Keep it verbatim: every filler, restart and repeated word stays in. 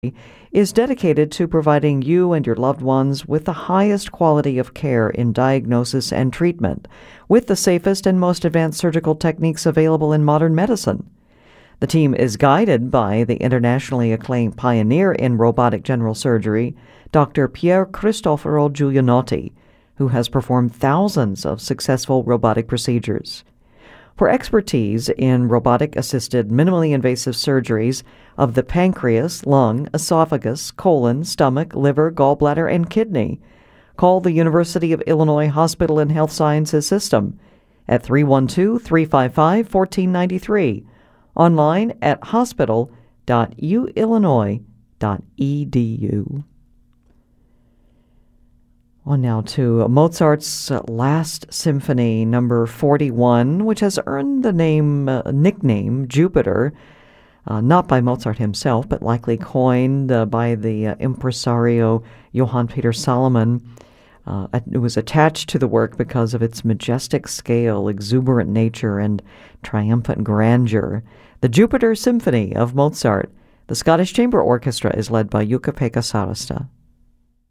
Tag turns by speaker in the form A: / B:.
A: is dedicated to providing you and your loved ones with the highest quality of care in diagnosis and treatment, with the safest and most advanced surgical techniques available in modern medicine. The team is guided by the internationally acclaimed pioneer in robotic general surgery, Doctor Pier Cristoforo Giulianotti, who has performed thousands of successful robotic procedures. For expertise in robotic-assisted minimally invasive surgeries of the pancreas, lung, esophagus, colon, stomach, liver, gallbladder, and kidney, call the University of Illinois Hospital and Health Sciences System at three one two, three five five, one four nine three, online at hospital dot u illinois dot e d u. On now to Mozart's Last Symphony, number forty-one, which has earned the name uh, nickname Jupiter, uh, not by Mozart himself, but likely coined uh, by the uh, impresario Johann Peter Salomon. Uh, it was attached to the work because of its majestic scale, exuberant nature, and triumphant grandeur. The Jupiter Symphony of Mozart. The Scottish Chamber Orchestra is led by Jukka-Pekka Sarasta.